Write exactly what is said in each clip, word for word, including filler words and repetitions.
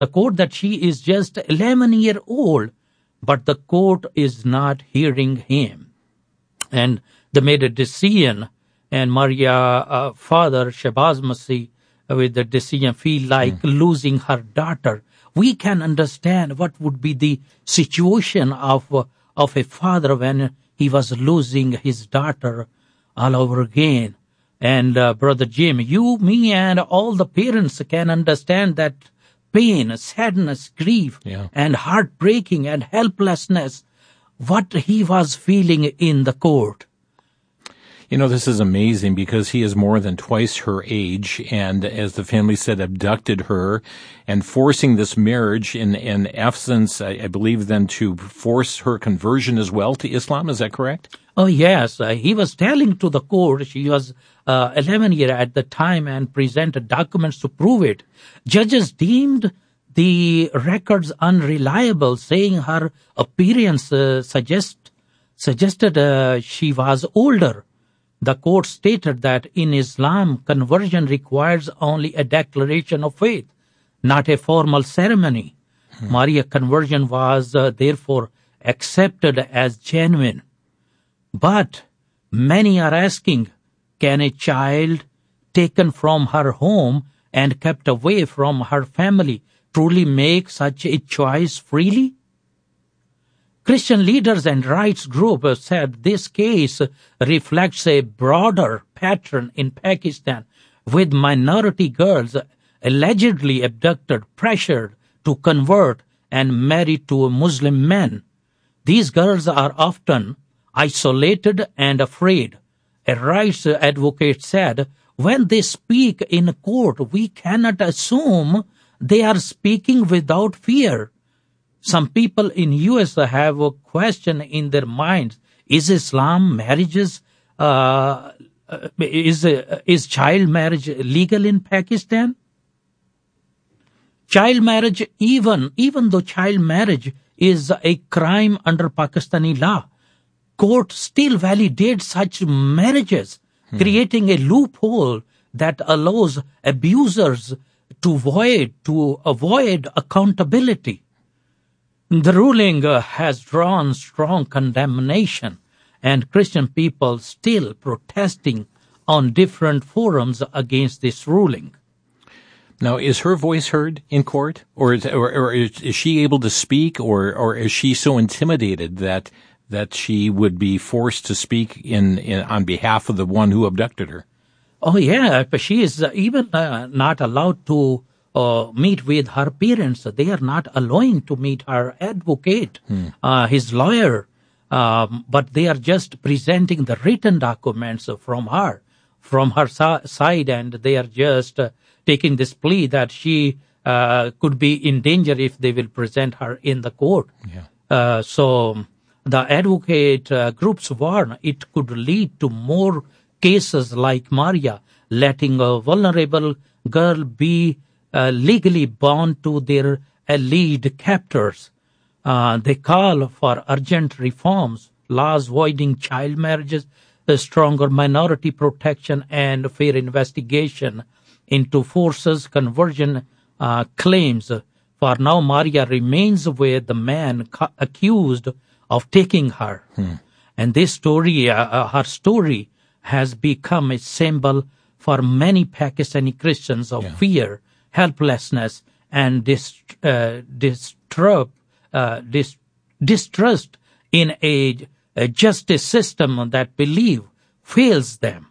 the court that she is just eleven year old, but the court is not hearing him. And they made a decision, and Maria, uh, father, Shabazz Masih, uh, with the decision, feel like mm. losing her daughter. We can understand what would be the situation of, uh, of a father when he was losing his daughter all over again. And uh, Brother Jim, you, me, and all the parents can understand that pain, sadness, grief, yeah. and heartbreaking and helplessness, what he was feeling in the court. You know, this is amazing because he is more than twice her age, and as the family said, abducted her and forcing this marriage in, in essence, I, I believe then to force her conversion as well to Islam. Is that correct? Oh, yes. Uh, he was telling to the court, she was uh, eleven years at the time and presented documents to prove it. Judges deemed the records unreliable, saying her appearance uh, suggest, suggested uh, she was older. The court stated that in Islam, conversion requires only a declaration of faith, not a formal ceremony. Hmm. Maria's conversion was uh, therefore accepted as genuine. But many are asking, can a child taken from her home and kept away from her family truly make such a choice freely? Christian leaders and rights groups said this case reflects a broader pattern in Pakistan, with minority girls allegedly abducted, pressured to convert, and married to Muslim men. These girls are often isolated and afraid. A rights advocate said, when they speak in court, we cannot assume they are speaking without fear. Some people in U S have a question in their minds: is Islam marriages, uh, is uh, is child marriage legal in Pakistan? Child marriage, even even though child marriage is a crime under Pakistani law, court still validate such marriages, hmm. creating a loophole that allows abusers to avoid to avoid accountability. The ruling uh, has drawn strong condemnation, and Christian people still protesting on different forums against this ruling. Now, is her voice heard in court, or is, or, or is she able to speak, or, or is she so intimidated that that she would be forced to speak in, in on behalf of the one who abducted her? Oh, yeah, but she is even uh, not allowed to Uh, meet with her parents. They are not allowing to meet her advocate, hmm. uh, his lawyer, um, but they are just presenting the written documents from her, from her si- side, and they are just uh, taking this plea that she uh, could be in danger if they will present her in the court. Yeah. Uh, so the advocate uh, groups warn it could lead to more cases like Maria, letting a vulnerable girl be Uh, legally bound to their alleged captors. Uh, they call for urgent reforms, laws voiding child marriages, a stronger minority protection, and fair investigation into forces conversion uh, claims. For now, Maria remains with the man ca- accused of taking her. Hmm. And this story, uh, her story, has become a symbol for many Pakistani Christians of yeah. fear, helplessness, and dist- uh, distrust, uh, dis- distrust in a, a justice system that believe fails them.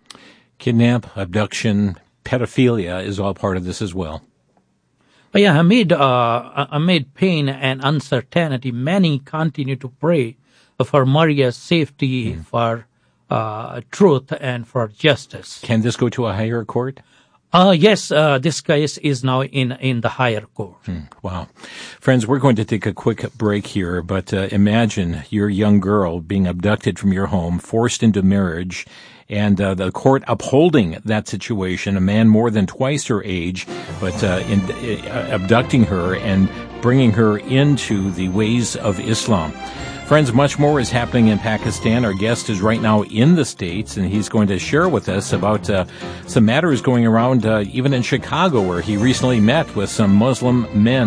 Kidnap, abduction, pedophilia is all part of this as well. But yeah, amid, uh, amid pain and uncertainty, many continue to pray for Maria's safety, mm. for uh, truth, and for justice. Can this go to a higher court? Uh, yes, uh, this case is now in, in the higher court. Hmm, wow. Friends, we're going to take a quick break here, but uh, imagine your young girl being abducted from your home, forced into marriage, and uh, the court upholding that situation, a man more than twice her age, but uh, in, uh, abducting her and bringing her into the ways of Islam. Friends, much more is happening in Pakistan. Our guest is right now in the States, and he's going to share with us about uh, some matters going around uh, even in Chicago, where he recently met with some Muslim men